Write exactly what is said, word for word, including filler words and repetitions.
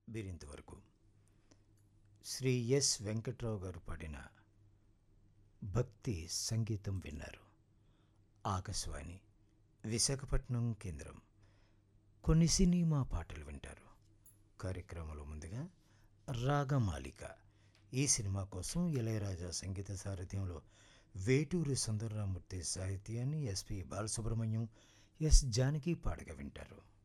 వీరింతవరకు Shri yes Venkatrao గారు పాడిన భక్తి సంగీతం విన్నారు. ఆకాశవాణి విశాఖపట్నం కేంద్రం. కొన్ని సినిమా పాటలు వింటారు. కార్యక్రమంలో ముందుగా రాగమాలిక. ఈ సినిమా కోసం ఇళయరాజా సంగీత సారథ్యంలో వేటూరి సుందరరామూర్తి సాహిత్యాన్ని ఎస్పి బాలసుబ్రహ్మణ్యం, ఎస్ జానకి పాడగా వింటారు.